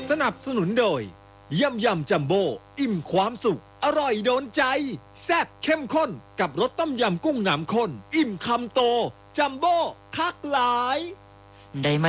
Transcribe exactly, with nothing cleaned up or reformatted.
สนับสนุนโดยยำยำจัมโบ้อิ่มความสุขอร่อยโดนใจแซ่บเข้มข้นกับรสต้มยำกุ้งน้ำข้นอิ่มคำโตจัมโบ้คักหลายได้มา